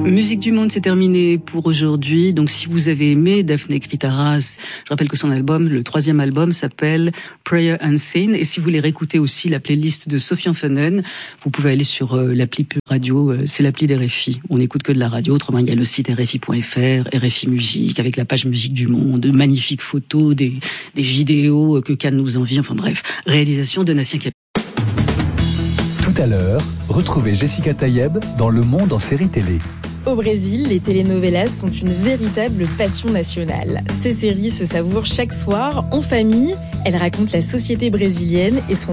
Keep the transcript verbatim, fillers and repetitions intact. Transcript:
Musique du Monde, c'est terminé pour aujourd'hui. Donc, si vous avez aimé Daphné Kritaras, je rappelle que son album, le troisième album, s'appelle Prayer Unseen. Et si vous voulez réécouter aussi la playlist de Sofiane Funen, vous pouvez aller sur euh, l'appli Pure Radio. Euh, c'est l'appli d'R F I. On n'écoute que de la radio. Autrement, il y a le site R F I point F R, R F I Musique, avec la page Musique du Monde, de magnifiques photos, des, des vidéos que Cannes nous envie. Enfin bref, réalisation de Nassien Cap. Tout à l'heure, retrouvez Jessica Tayeb dans Le Monde en série télé. Au Brésil, les telenovelas sont une véritable passion nationale. Ces séries se savourent chaque soir, en famille. Elles racontent la société brésilienne et son